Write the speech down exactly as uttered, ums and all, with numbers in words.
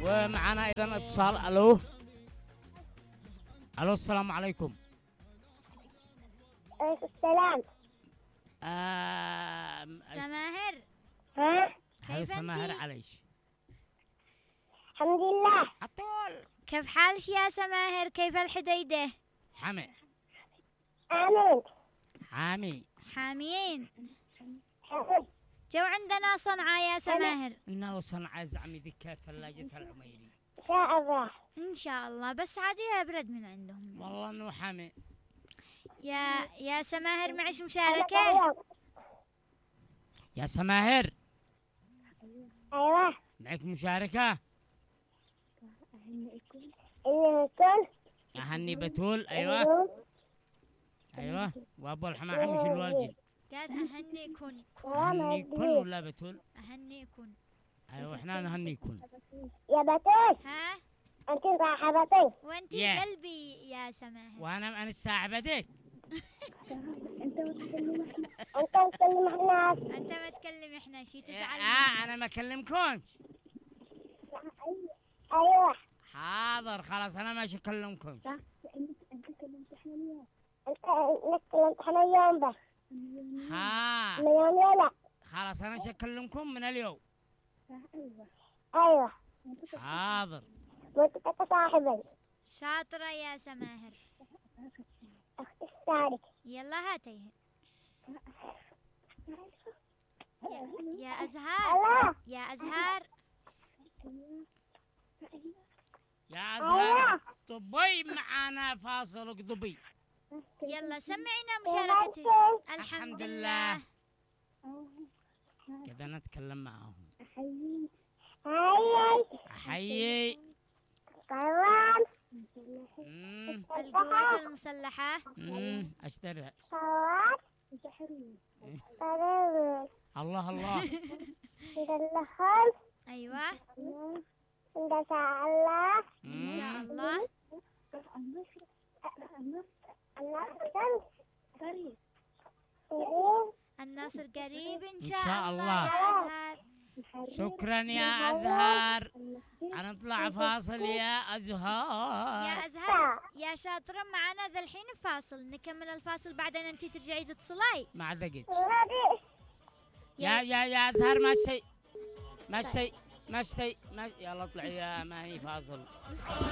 ومعنا أيضا اتصال. ألو ألو السلام عليكم. عليكم السلام. آه... سماهر، ها؟ هل كيف سماهر أنتِ؟ عليش؟ الحمد لله. عطول كيف حالك يا سماهر؟ كيف الحديدة؟ حمي آمين. حامي حاميين. حمد. جو عندنا صنعاء يا سماهر. إنه صنع زعمي ذكاء ثلاجة العميري. إن شاء الله. إن شاء الله، بس عادي أبرد من عندهم. والله إنه حامي. يا يا سماهر معش أنا مشاركة؟ اليوم. يا سماهر أيوة. معك مشاركة؟ إني نكون. أهني بتول. أيوة أيوة وأبو الحمام مش الوالد. قالت أهنيكن. أهنيكن ولا بتول؟ أهنيكن. أيوة إحنا نهنيكن. يا بطل. ها؟ أنت صاحبتي. وأنتي يا. قلبي يا سماهر. وأنا أنا الساعة بديت. أنت تكلم الناس. أنت ما تكلم إحنا شي تزعل. آه أنا ما أكلمكمش. أيوة. حاضر خلاص أنا ما أكلمكمش. أنت كلمت إحنا اليوم بس. ها اليوم لا. خلاص أنا أكلمكم من اليوم. أيوة. حاضر. وأنت صاحبي. شاطرة يا سماهر. أختي الثالث. يلا هاتيها. يا, يا أزهار. الله. يا أزهار. يا أزهر دبي معانا فاصل دبي. يلا سمعينا مشاركتك. الحمد الحمد لله. لله. كذا نتكلم معاهم. هاي. أحيي. كرام. مم. القوات المسلحة. مم. أشتري. صواب. قريب. الله الله. عند الخلف. أيوة. عند شاء الله. إن شاء مم. الله. النصر قريب. النصر قريب إن إن شاء, شاء الله. الله. يا أزهار. شكرا يا أزهر. هنطلع فاصل يا أزهار. يا أزهار يا شاطرة، معنا ذا الحين فاصل، نكمل الفاصل بعدين أنت ترجعي تتصلي. ما عدقت. هذه. يا يا يا أزهر ما شيء ما شيء ما شيء ما يلا اطلعي يا ما هي فاصل.